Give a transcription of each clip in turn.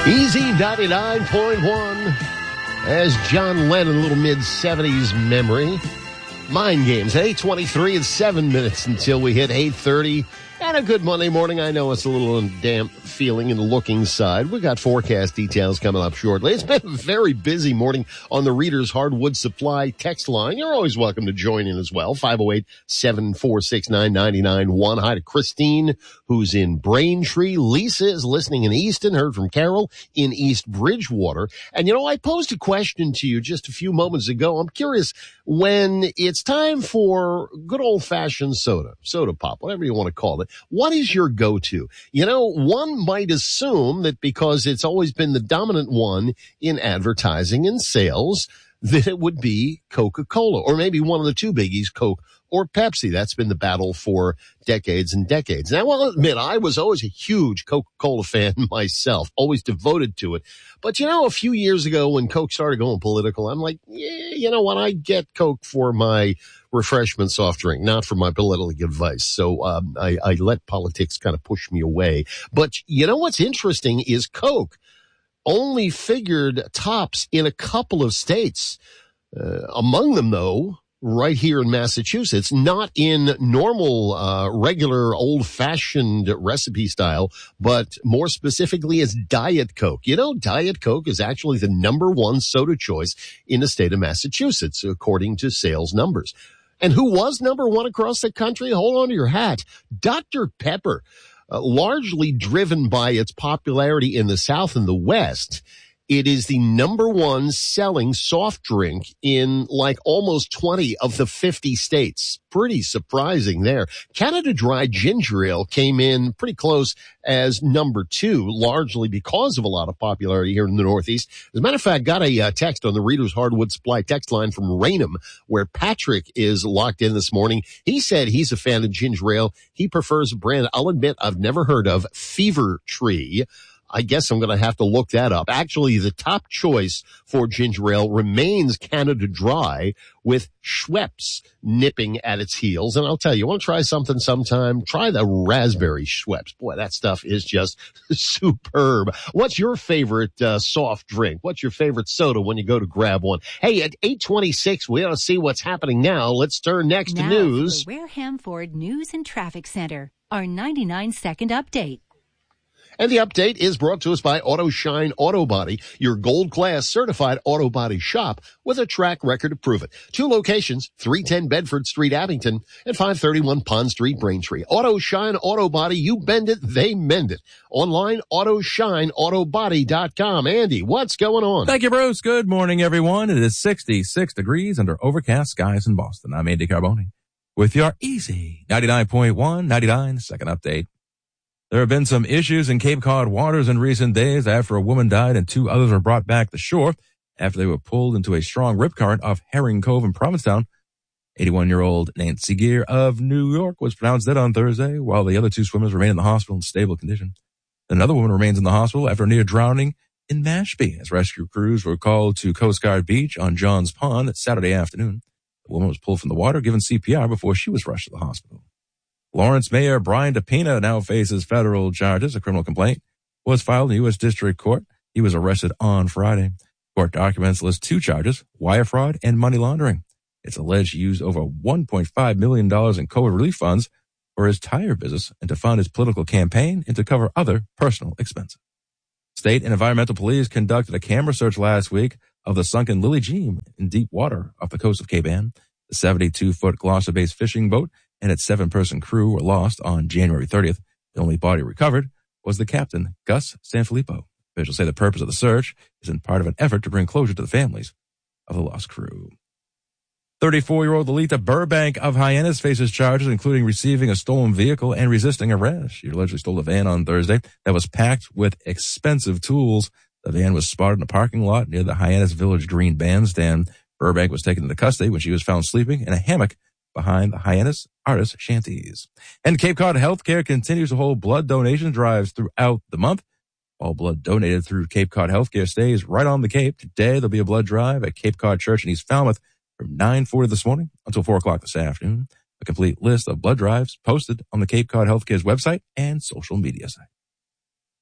Easy 99.1 as John Lennon, a little mid-70s memory. Mind Games, 8:23 and 7 minutes until we hit 8:30. And a good Monday morning. I know it's a little damp feeling in the looking side. We got forecast details coming up shortly. It's been a very busy morning on the Reader's Hardwood Supply text line. You're always welcome to join in as well. 508-746-9991. Hi to Christine, who's in Braintree. Lisa is listening in Easton. Heard from Carol in East Bridgewater. And, you know, I posed a question to you just a few moments ago. I'm curious, when it's time for good old-fashioned soda pop, whatever you want to call it, what is your go-to? You know, one might assume that because it's always been the dominant one in advertising and sales, that it would be Coca-Cola, or maybe one of the two biggies, Coke or Pepsi. That's been the battle for decades and decades. Now, I'll admit, I was always a huge Coca-Cola fan myself, always devoted to it. But, you know, a few years ago when Coke started going political, I'm like, yeah, you know what? I get Coke for my refreshment soft drink, not for my political advice. So I let politics kind of push me away. But, you know, what's interesting is Coke only figured tops in a couple of states. Among them, though, right here in Massachusetts, not in normal, regular, old-fashioned recipe style, but more specifically as Diet Coke. You know, Diet Coke is actually the number one soda choice in the state of Massachusetts, according to sales numbers. And who was number one across the country? Hold on to your hat. Dr. Pepper, largely driven by its popularity in the South and the West. It is the number one selling soft drink in like almost 20 of the 50 states. Pretty surprising there. Canada Dry Ginger Ale came in pretty close as number two, largely because of a lot of popularity here in the Northeast. As a matter of fact, got a text on the Reader's Hardwood Supply text line from Raynham, where Patrick is locked in this morning. He said he's a fan of ginger ale. He prefers a brand, I'll admit, I've never heard of, Fever Tree. I guess I'm going to have to look that up. Actually, the top choice for ginger ale remains Canada Dry, with Schweppes nipping at its heels. And I'll tell you, you want to try something sometime? Try the raspberry Schweppes. Boy, that stuff is just superb. What's your favorite soft drink? What's your favorite soda when you go to grab one? Hey, at 8:26, we ought to see what's happening now. Let's turn next to news. For Wareham Ford News and Traffic Center, our 99-second update. And the update is brought to us by Auto Shine Auto Body, your gold class certified auto body shop with a track record to prove it. 2 locations, 310 Bedford Street, Abington, and 531 Pond Street, Braintree. Auto Shine Auto Body, you bend it, they mend it. Online, AutoShineAutoBody.com. Andy, what's going on? Thank you, Bruce. Good morning, everyone. It is 66 degrees under overcast skies in Boston. I'm Andy Carboni with your easy 99.1, 99-second update. There have been some issues in Cape Cod waters in recent days after a woman died and 2 others were brought back to shore after they were pulled into a strong rip current off Herring Cove in Provincetown. 81-year-old Nancy Gear of New York was pronounced dead on Thursday, while the other 2 swimmers remain in the hospital in stable condition. Another woman remains in the hospital after near drowning in Mashpee as rescue crews were called to Coast Guard Beach on Johns Pond Saturday afternoon. The woman was pulled from the water, given CPR before she was rushed to the hospital. Lawrence Mayor Brian DePina now faces federal charges. A criminal complaint was filed in the U.S. District Court. He was arrested on Friday. Court documents list 2 charges, wire fraud and money laundering. It's alleged he used over $1.5 million in COVID relief funds for his tire business and to fund his political campaign and to cover other personal expenses. State and environmental police conducted a camera search last week of the sunken Lily Jean in deep water off the coast of Cape Ann. The 72-foot Gloucester-based fishing boat and its 7-person crew were lost on January 30th. The only body recovered was the captain, Gus Sanfilippo. Officials say the purpose of the search is in part of an effort to bring closure to the families of the lost crew. 34-year-old Alita Burbank of Hyannis faces charges including receiving a stolen vehicle and resisting arrest. She allegedly stole a van on Thursday that was packed with expensive tools. The van was spotted in a parking lot near the Hyannis Village Green Bandstand. Burbank was taken into custody when she was found sleeping in a hammock behind the Hyannis Artist Shanties. And Cape Cod Healthcare continues to hold blood donation drives throughout the month. All blood donated through Cape Cod Healthcare stays right on the Cape. Today, there'll be a blood drive at Cape Cod Church in East Falmouth from 9:40 this morning until 4 o'clock this afternoon. A complete list of blood drives posted on the Cape Cod Healthcare's website and social media site.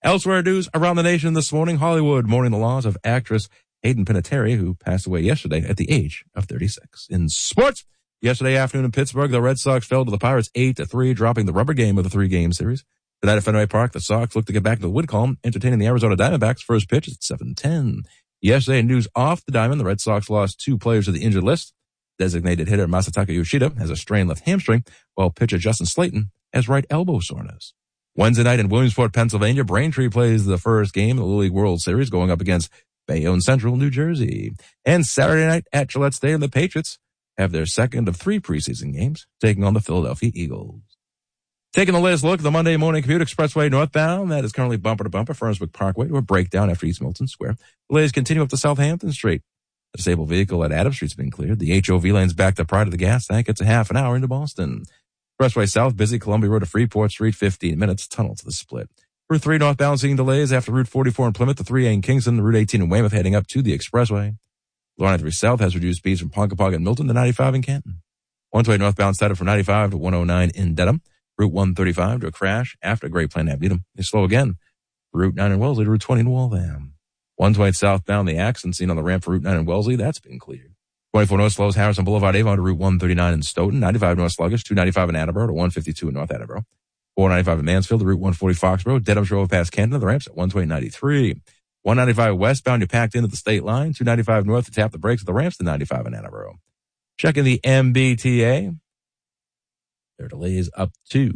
Elsewhere news around the nation this morning, Hollywood mourning the loss of actress Hayden Panettiere, who passed away yesterday at the age of 36. In sports, yesterday afternoon in Pittsburgh, the Red Sox fell to the Pirates 8-3, dropping the rubber game of the 3-game series. Tonight at Fenway Park, the Sox look to get back to the wood column, entertaining the Arizona Diamondbacks. First pitch is at 7:10. Yesterday, news off the diamond, the Red Sox lost 2 players to the injured list. Designated hitter Masataka Yoshida has a strained left hamstring, while pitcher Justin Slayton has right elbow soreness. Wednesday night in Williamsport, Pennsylvania, Braintree plays the first game of the Little League World Series, going up against Bayonne Central, New Jersey. And Saturday night at Gillette Stadium, the Patriots have their second of 3 preseason games, taking on the Philadelphia Eagles. Taking the latest look at the Monday morning commute expressway northbound, that is currently bumper to bumper, Fernsburg Parkway to a breakdown after East Milton Square. Delays continue up to Southampton Street. A disabled vehicle at Adams Street's been cleared. The HOV lane's backed up prior to the gas tank. It's a half an hour into Boston. Expressway south, busy. Columbia Road to Freeport Street, 15 minutes. Tunnel to the split. Route 3 northbound seeing delays after Route 44 in Plymouth, the 3A in Kingston, Route 18 in Weymouth heading up to the expressway. Line 3 south has reduced speeds from Ponkapaug and Milton to 95 in Canton. 120 northbound started from 95 to 109 in Dedham. Route 135 to a crash after Great Plain Ave Needham. They slow again. Route 9 in Wellesley to Route 20 in Waltham. 120 southbound, the accident seen on the ramp for Route 9 in Wellesley, that's been cleared. 24 north slows Harrison Boulevard Avon to Route 139 in Stoughton. 95 north sluggish, 295 in Attleboro to 152 in North Attleboro. 495 in Mansfield to Route 140 Foxborough. Dedham's Road past Canton, the ramps at 120-93. 195 westbound, you're packed into the state line. 295 north to tap the brakes at the ramps to 95 in Attleboro. Checking the MBTA. There are delays up to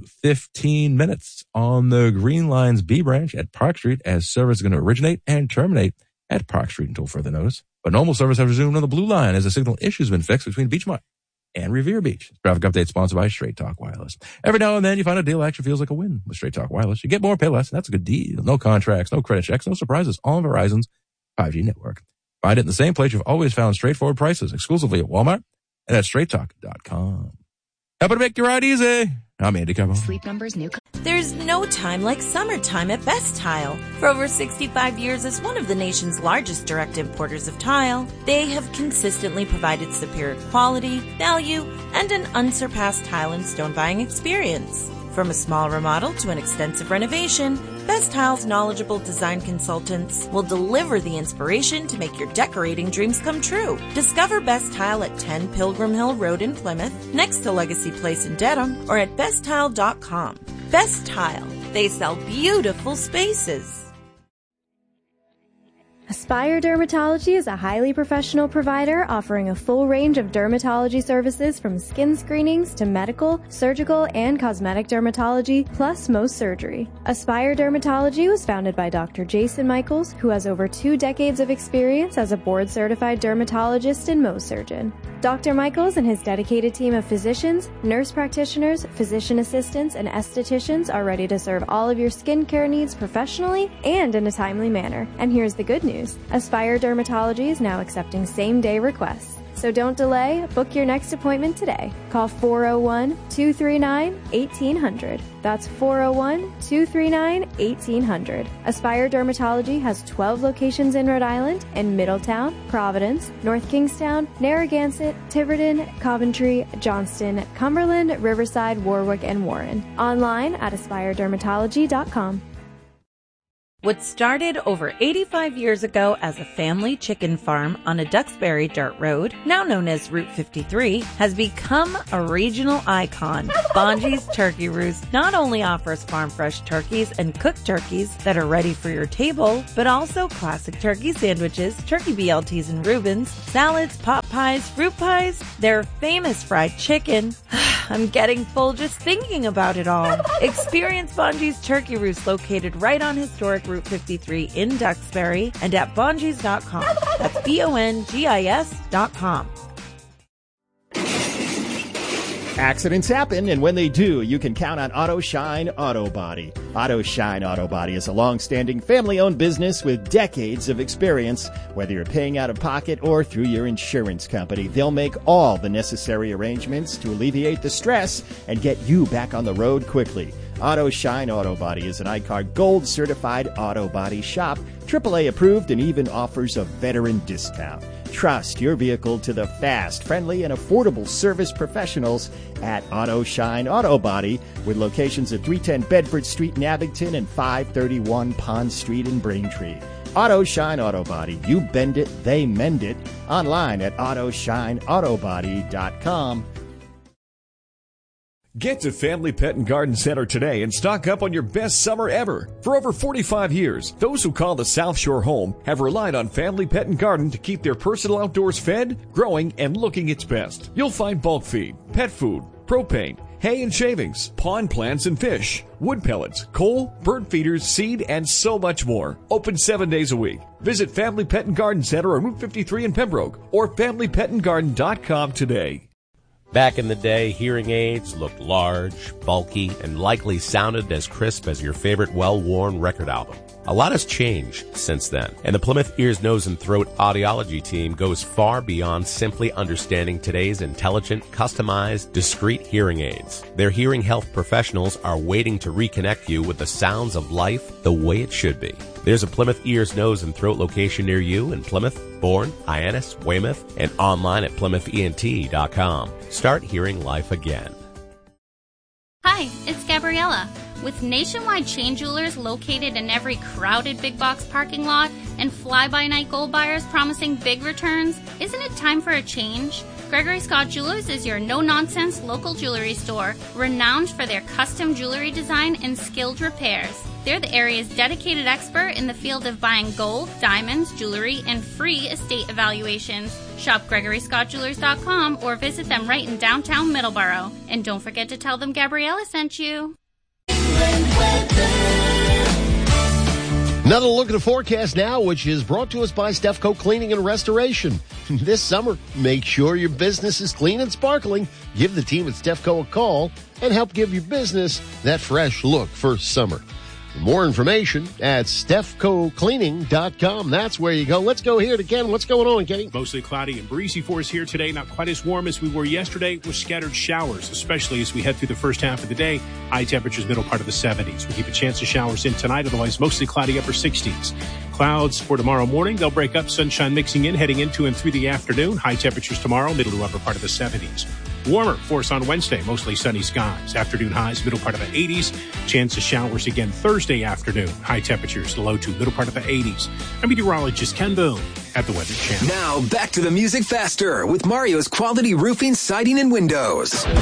15 minutes on the Green Line's B branch at Park Street as service is going to originate and terminate at Park Street until further notice. But normal service has resumed on the Blue Line as the signal issue has been fixed between Beachmont and Revere Beach. Traffic update sponsored by Straight Talk Wireless. Every now and then you find a deal actually feels like a win with Straight Talk Wireless. You get more, pay less, and that's a good deal. No contracts, no credit checks, no surprises. All on Verizon's 5G network. Find it in the same place you've always found straightforward prices, exclusively at Walmart and at straighttalk.com. Help to make your ride easy. I'm Andy Carbone. Sleep Number's new. There's no time like summertime at Best Tile. For over 65 years as one of the nation's largest direct importers of tile, they have consistently provided superior quality, value, and an unsurpassed tile and stone buying experience. From a small remodel to an extensive renovation, Best Tile's knowledgeable design consultants will deliver the inspiration to make your decorating dreams come true. Discover Best Tile at 10 Pilgrim Hill Road in Plymouth, next to Legacy Place in Dedham, or at besttile.com. Best Tile. They sell beautiful spaces. Aspire Dermatology is a highly professional provider offering a full range of dermatology services from skin screenings to medical, surgical, and cosmetic dermatology, plus Mohs surgery. Aspire Dermatology was founded by Dr. Jason Michaels, who has over 2 decades of experience as a board-certified dermatologist and Mohs surgeon. Dr. Michaels and his dedicated team of physicians, nurse practitioners, physician assistants, and estheticians are ready to serve all of your skincare needs professionally and in a timely manner. And here's the good news. Aspire Dermatology is now accepting same-day requests. So don't delay, book your next appointment today. Call 401-239-1800. That's 401-239-1800. Aspire Dermatology has 12 locations in Rhode Island in Middletown, Providence, North Kingstown, Narragansett, Tiverton, Coventry, Johnston, Cumberland, Riverside, Warwick, and Warren. Online at aspiredermatology.com. What started over 85 years ago as a family chicken farm on a Duxbury dirt road, now known as Route 53, has become a regional icon. Bonji's Turkey Roost not only offers farm-fresh turkeys and cooked turkeys that are ready for your table, but also classic turkey sandwiches, turkey BLTs and Reubens, salads, pot pies, fruit pies, their famous fried chicken. I'm getting full just thinking about it all. Experience Bonji's Turkey Roost located right on historic Route 53 in Duxbury and at Bonjis.com. That's BONGIS.com. Accidents happen, and when they do, you can count on Auto Shine Auto Body. Auto Shine Auto Body is a long-standing family-owned business with decades of experience. Whether you're paying out of pocket or through your insurance company, they'll make all the necessary arrangements to alleviate the stress and get you back on the road quickly. Auto Shine Auto Body is an iCar Gold certified auto body shop, AAA approved, and even offers a veteran discount. Trust your vehicle to the fast, friendly, and affordable service professionals at Auto Shine Auto Body, with locations at 310 Bedford Street in Abington and 531 Pond Street in Braintree. Auto Shine Auto Body. You bend it, they mend it. Online at AutoShineAutoBody.com. Get to Family Pet and Garden Center today and stock up on your best summer ever. For over 45 years, those who call the South Shore home have relied on Family Pet and Garden to keep their personal outdoors fed, growing, and looking its best. You'll find bulk feed, pet food, propane, hay and shavings, pond plants and fish, wood pellets, coal, bird feeders, seed, and so much more. Open 7 days a week. Visit Family Pet and Garden Center on Route 53 in Pembroke or FamilyPetandGarden.com today. Back in the day, hearing aids looked large, bulky, and likely sounded as crisp as your favorite well-worn record album. A lot has changed since then, and the Plymouth Ears, Nose, and Throat Audiology team goes far beyond simply understanding today's intelligent, customized, discreet hearing aids. Their hearing health professionals are waiting to reconnect you with the sounds of life the way it should be. There's a Plymouth Ears, Nose, and Throat location near you in Plymouth, Bourne, Hyannis, Weymouth, and online at PlymouthENT.com. Start hearing life again. Hi, it's Gabriella. With nationwide chain jewelers located in every crowded big box parking lot and fly-by-night gold buyers promising big returns, isn't it time for a change? Gregory Scott Jewelers is your no-nonsense local jewelry store, renowned for their custom jewelry design and skilled repairs. They're the area's dedicated expert in the field of buying gold, diamonds, jewelry, and free estate evaluations. Shop GregoryScottJewelers.com or visit them right in downtown Middleborough. And don't forget to tell them Gabriella sent you. Another look at the forecast now, which is brought to us by Stefco Cleaning and Restoration. This summer, make sure your business is clean and sparkling. Give the team at Stefco a call and help give your business that fresh look for summer. For more information at StefcoCleaning.com. That's where you go. Let's go here to Ken. What's going on, Kenny? Mostly cloudy and breezy for us here today. Not quite as warm as we were yesterday with scattered showers, especially as we head through the first half of the day. High temperatures, middle part of the 70s. We keep a chance of showers in tonight, otherwise mostly cloudy, upper 60s. Clouds for tomorrow morning. They'll break up, sunshine mixing in, heading into and through the afternoon. High temperatures tomorrow, middle to upper part of the 70s. Warmer for us on Wednesday, mostly sunny skies. Afternoon highs, middle part of the 80s. Chance of showers again Thursday afternoon. High temperatures, low to middle part of the 80s. I'm meteorologist Ken Boone at the Weather Channel. Now back to the music faster with Mario's Quality Roofing, Siding, and Windows.